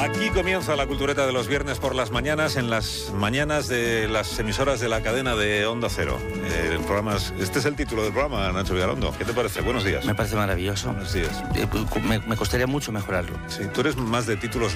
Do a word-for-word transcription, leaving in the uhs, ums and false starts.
Aquí comienza la cultureta de los viernes por las mañanas, en las mañanas de las emisoras de la cadena de Onda Cero. Eh, el programa es, este es el título del programa, Nacho Vigalondo. ¿Qué te parece? Buenos días. Me parece maravilloso. Buenos días. Eh, me, me costaría mucho mejorarlo. Sí, tú eres más de títulos